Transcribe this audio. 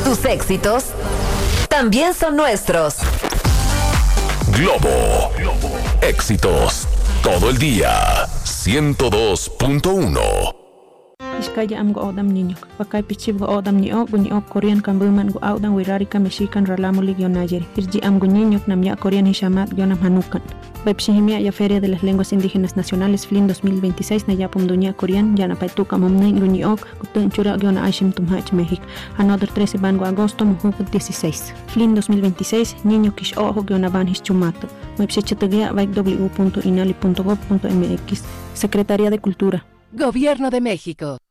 Tus éxitos también son nuestros. Globo. Éxitos todo el día. 102.1. Iskaya am go odam niño. Pakay pichib go odam ni ok Korean kan buman go odam wirari ka Mexican ralamuli gionayeri. Irji am go niño namya Korean hishamat gionam hanukan. Bepshihimia ya Feria de las Lenguas Indígenas Nacionales FLIN 2026 na yapum dunia Korean yana paituka momnay guni ok kutun chura giona ashim tumhach México. Another 13 ban go agosto muhuk 16. FLIN 2026 niño kish ojo giona ban hischumato. Mepshichatagia by w.inali.gov.mx. Secretaría de Cultura. Gobierno de México.